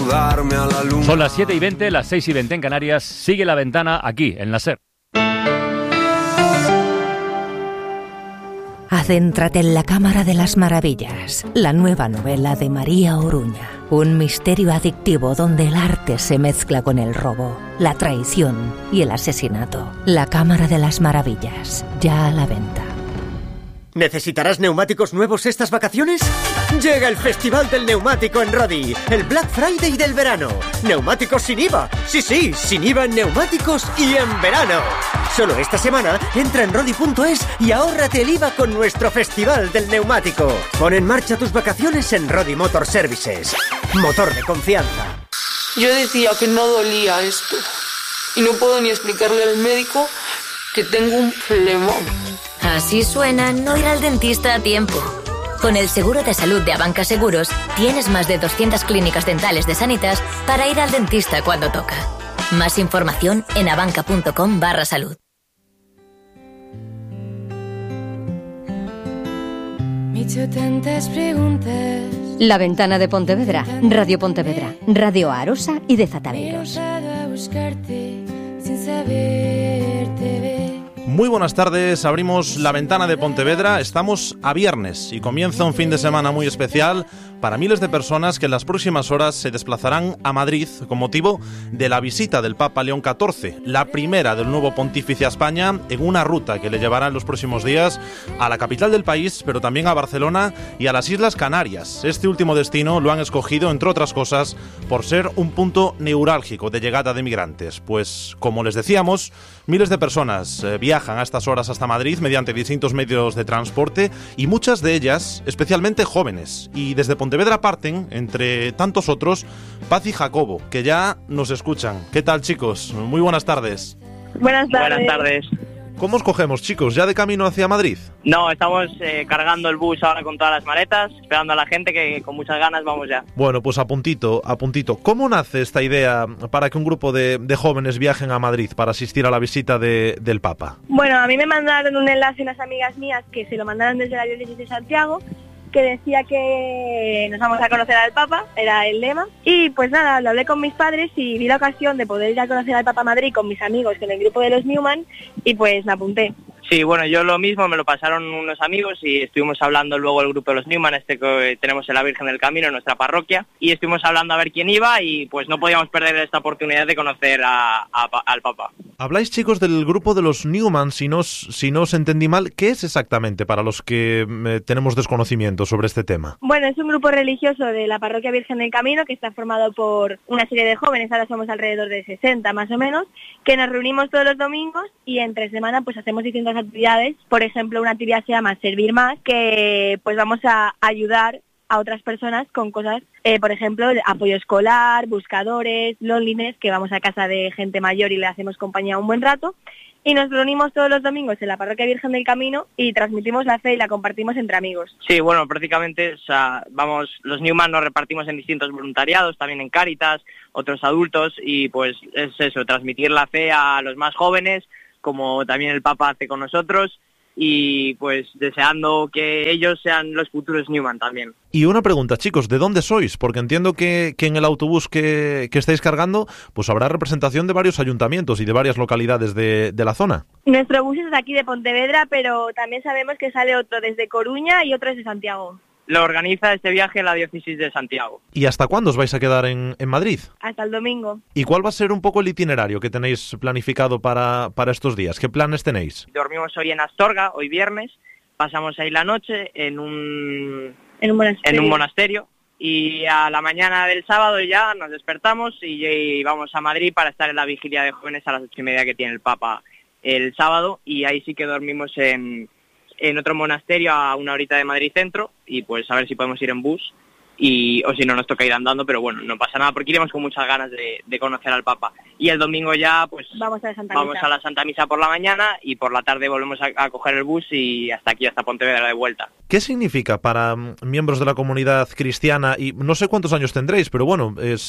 ayudarme a la luna. Son las 7:20, las 6:20 en Canarias. Sigue La Ventana aquí, en la SER. Adéntrate en la Cámara de las Maravillas, la nueva novela de María Oruña. Un misterio adictivo donde el arte se mezcla con el robo, la traición y el asesinato. La Cámara de las Maravillas, ya a la venta. ¿Necesitarás neumáticos nuevos estas vacaciones? Llega el Festival del Neumático en Rodi, el Black Friday del verano. Neumáticos sin IVA. Sí, sin IVA en neumáticos y en verano. Solo esta semana entra en rodi.es y ahórrate el IVA con nuestro Festival del Neumático. Pon en marcha tus vacaciones en Rodi Motor Services. Motor de confianza. Yo decía que no dolía esto y no puedo ni explicarle al médico que tengo un flemón. Así suena no ir al dentista a tiempo. Con el seguro de salud de Abanca Seguros, tienes más de 200 clínicas dentales de Sanitas para ir al dentista cuando toca. Más información en abanca.com/salud. La Ventana de Pontevedra, Radio Pontevedra, Radio Arosa y de Zataleiros. Muy buenas tardes, abrimos La Ventana de Pontevedra, estamos a viernes y comienza un fin de semana muy especial para miles de personas que en las próximas horas se desplazarán a Madrid con motivo de la visita del Papa León XIV, la primera del nuevo pontífice a España, en una ruta que le llevará en los próximos días a la capital del país, pero también a Barcelona y a las Islas Canarias. Este último destino lo han escogido, entre otras cosas, por ser un punto neurálgico de llegada de migrantes, pues, como les decíamos, miles de personas viajan a estas horas hasta Madrid mediante distintos medios de transporte y muchas de ellas, especialmente jóvenes. Y desde Pontevedra parten, entre tantos otros, Paz y Jacobo, que ya nos escuchan. ¿Qué tal, chicos? Muy buenas tardes. Buenas tardes. Buenas tardes. ¿Cómo os cogemos, chicos? ¿Ya de camino hacia Madrid? No, estamos cargando el bus ahora con todas las maletas, esperando a la gente que con muchas ganas vamos ya. Bueno, pues a puntito. ¿Cómo nace esta idea para que un grupo de jóvenes viajen a Madrid para asistir a la visita del Papa? Bueno, a mí me mandaron un enlace unas amigas mías que se lo mandaron desde la diócesis de Santiago, que decía que nos vamos a conocer al Papa, era el lema, y pues nada, lo hablé con mis padres y vi la ocasión de poder ir a conocer al Papa a Madrid con mis amigos, con el grupo de los Newman, y pues me apunté. Sí, bueno, yo lo mismo, me lo pasaron unos amigos y estuvimos hablando luego el grupo de los Newman, que tenemos en la Virgen del Camino, en nuestra parroquia, y estuvimos hablando a ver quién iba y pues no podíamos perder esta oportunidad de conocer al Papa. Habláis, chicos, del grupo de los Newman, si no os entendí mal, ¿qué es exactamente para los que tenemos desconocimiento sobre este tema? Bueno, es un grupo religioso de la parroquia Virgen del Camino que está formado por una serie de jóvenes, ahora somos alrededor de 60 más o menos, que nos reunimos todos los domingos y entre semana pues hacemos distintas actividades. Por ejemplo, una actividad se llama Servir Más, que pues vamos a ayudar a otras personas con cosas, por ejemplo, apoyo escolar, buscadores, loneliness, que vamos a casa de gente mayor y le hacemos compañía un buen rato. Y nos reunimos todos los domingos en la parroquia Virgen del Camino y transmitimos la fe y la compartimos entre amigos. Sí, bueno, prácticamente, o sea, los Newman nos repartimos en distintos voluntariados, también en Cáritas, otros adultos, y pues es eso, transmitir la fe a los más jóvenes, como también el Papa hace con nosotros, y pues deseando que ellos sean los futuros Newman también. Y una pregunta, chicos, ¿de dónde sois? Porque entiendo que en el autobús que estáis cargando, pues habrá representación de varios ayuntamientos y de varias localidades de la zona. Nuestro bus es de aquí de Pontevedra, pero también sabemos que sale otro desde Coruña y otro desde Santiago. Lo organiza este viaje la diócesis de Santiago. ¿Y hasta cuándo os vais a quedar en Madrid? Hasta el domingo. ¿Y cuál va a ser un poco el itinerario que tenéis planificado para estos días? ¿Qué planes tenéis? Dormimos hoy en Astorga, hoy viernes, pasamos ahí la noche en un monasterio y a la mañana del sábado ya nos despertamos y vamos a Madrid para estar en la vigilia de jóvenes a las 8:30 que tiene el Papa el sábado, y ahí sí que dormimos en otro monasterio a una horita de Madrid Centro y pues a ver si podemos ir en bus o si no nos toca ir andando, pero bueno, no pasa nada porque iremos con muchas ganas de conocer al Papa. Y el domingo ya pues vamos a la Santa Misa por la mañana y por la tarde volvemos a coger el bus y hasta aquí, hasta Pontevedra de vuelta. ¿Qué significa para miembros de la comunidad cristiana? Y no sé cuántos años tendréis, pero bueno,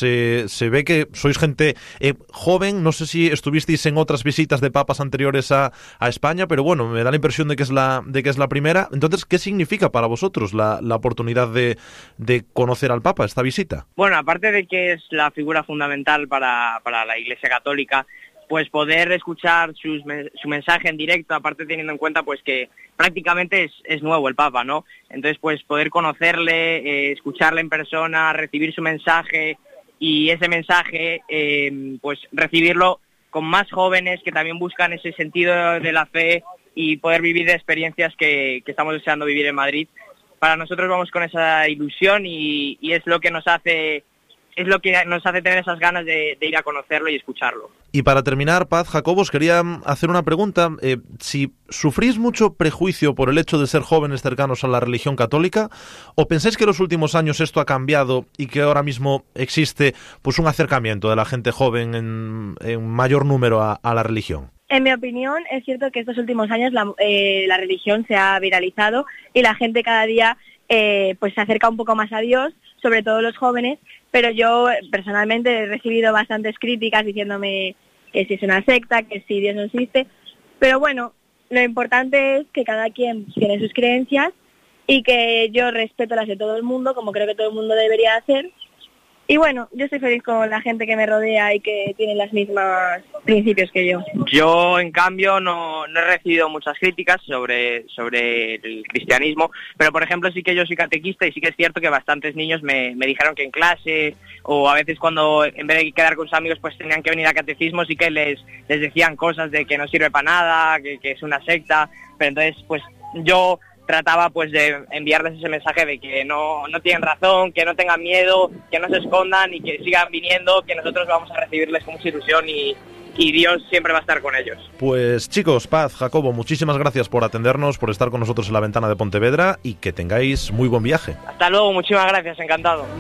se ve que sois gente joven. No sé si estuvisteis en otras visitas de papas anteriores a España, pero bueno, me da la impresión de que es la primera. Entonces, ¿qué significa para vosotros la oportunidad de conocer al Papa esta visita? Bueno, aparte de que es la figura fundamental para la Iglesia Católica, pues poder escuchar su mensaje en directo, aparte teniendo en cuenta pues que prácticamente es nuevo el Papa, ¿no? Entonces pues poder conocerle, escucharle en persona, recibir su mensaje y ese mensaje pues recibirlo con más jóvenes que también buscan ese sentido de la fe y poder vivir experiencias que estamos deseando vivir en Madrid. Para nosotros vamos con esa ilusión y es lo que nos hace tener esas ganas de ir a conocerlo y escucharlo. Y para terminar, Paz, Jacobo, os quería hacer una pregunta. Si sufrís mucho prejuicio por el hecho de ser jóvenes cercanos a la religión católica, ¿o pensáis que en los últimos años esto ha cambiado y que ahora mismo existe pues un acercamiento de la gente joven en mayor número a la religión? En mi opinión, es cierto que estos últimos años la religión se ha viralizado y la gente cada día pues se acerca un poco más a Dios, sobre todo los jóvenes, pero yo personalmente he recibido bastantes críticas diciéndome que si es una secta, que si Dios no existe, pero bueno, lo importante es que cada quien tiene sus creencias y que yo respeto las de todo el mundo, como creo que todo el mundo debería hacer. Y bueno, yo estoy feliz con la gente que me rodea y que tiene los mismos principios que yo. Yo, en cambio, no he recibido muchas críticas sobre el cristianismo, pero por ejemplo sí que yo soy catequista y sí que es cierto que bastantes niños me dijeron que en clase o a veces cuando en vez de quedar con sus amigos pues tenían que venir a catecismo, sí que les decían cosas de que no sirve para nada, que es una secta, pero entonces pues yo trataba pues de enviarles ese mensaje de que no tienen razón, que no tengan miedo, que no se escondan y que sigan viniendo, que nosotros vamos a recibirles con mucha ilusión y Dios siempre va a estar con ellos. Pues chicos, Paz, Jacobo, muchísimas gracias por atendernos, por estar con nosotros en la ventana de Pontevedra y que tengáis muy buen viaje. Hasta luego, muchísimas gracias, encantado.